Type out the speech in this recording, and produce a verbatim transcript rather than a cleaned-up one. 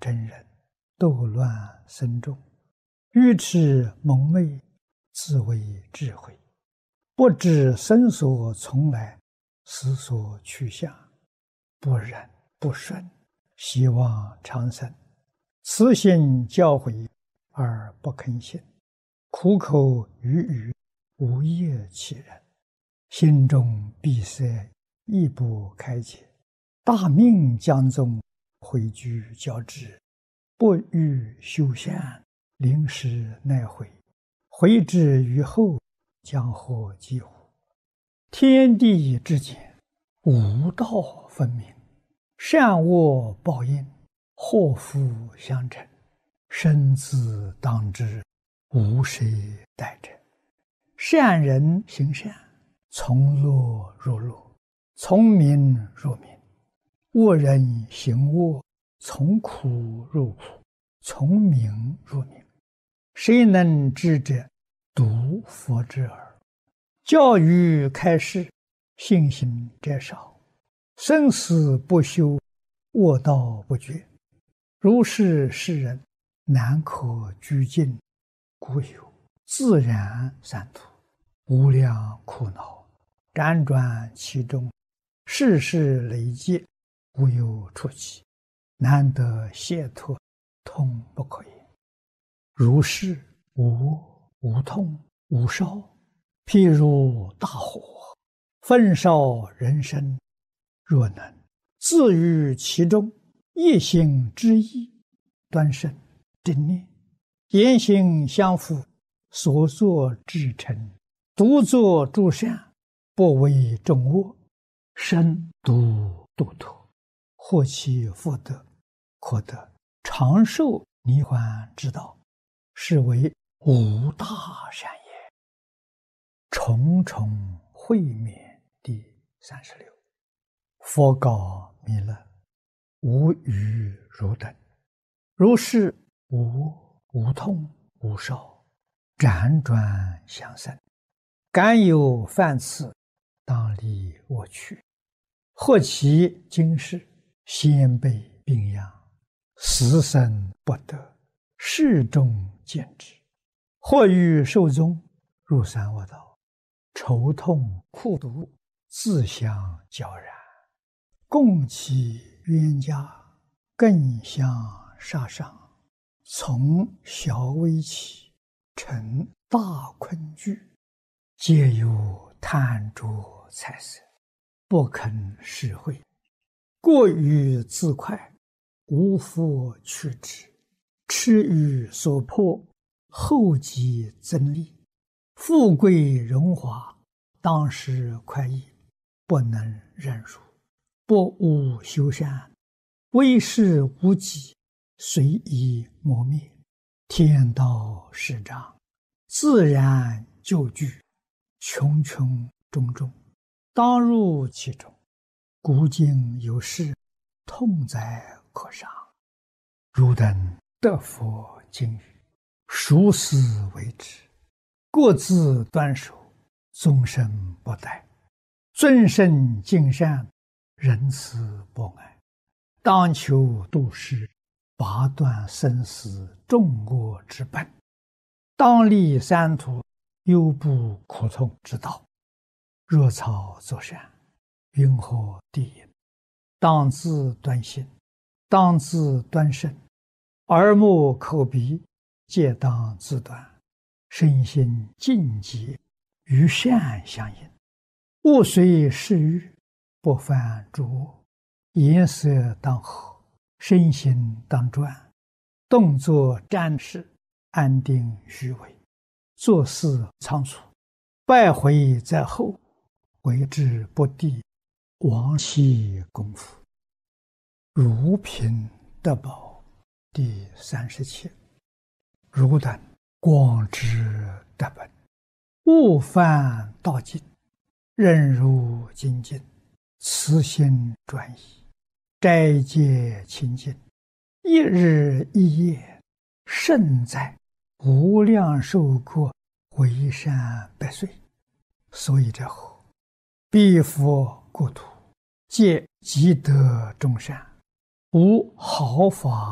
真人，斗乱僧众，愚痴蒙昧，自为智慧，不知生所从来，死所去向，不忍不顺，希望长生。慈心教诲而不肯信，苦口语语，无业其人，心中闭塞，亦不开解。大命将宗，回居交织，不欲修善，临时奈悔，回之于后，将获几乎？天地之间，无道分明，善恶报应，祸福相承，生死当知，无谁代者。善人行善，从乐入乐，从名入名；恶人行恶，从苦入苦，从名入名。谁能知者？独佛之耳。教育开示，信心者少。生死不休，恶道不绝。如是世人，难可居尽，故有自然三途，无量苦恼，辗转其中，世事累积，无有出期，难得解脱，痛不可言。如是无无痛无烧，譬如大火，焚烧人生。若能自于其中，一心之意，端慎正念，言行相符，所作至诚，独作诸善，不为众恶，身独度脱，获其福德，可得长寿涅槃之道，是为无大善也。重重会面第三十六。佛告弥勒：无余如等，如是无无痛无烧，辗转相生，敢有犯次，当离我去。或其今世，先辈病殃，死生不得，世中见之；或欲寿终，入三恶道，愁痛苦毒，自相交然，共其冤家，更相杀伤，从小微起，成大困惧，皆有贪着财色，不肯施惠，过于自快，无复去之，痴于所迫，后继增利，富贵荣华，当时快意，不能忍辱，不务修善，为事无己，随意磨灭，天道始长，自然就具，穷穷种种，当入其中。古今有事，痛哉可伤。汝等得佛经语，熟思为之，各自端守，终身不殆，尊圣敬善，仁慈博爱，当求度世，拔断生死众恶之本，当立三途，忧怖苦痛之道。若草作善，云何地也？当自端心，当自端身，耳目口鼻，皆当自端，身心净洁，与善相应。勿随世欲，不犯诸恶，颜色当和，身心当专，动作瞻视，安定虚伪，做事仓促，败毁在后，为之不第，亡其功夫。如贫得宝第三十七。汝等广知得本，勿犯道尽，任如精进，慈心专一，斋戒清净，一日一夜，胜在无量寿国，为善百岁。所以者何？彼佛国土，皆积德众善，无毫发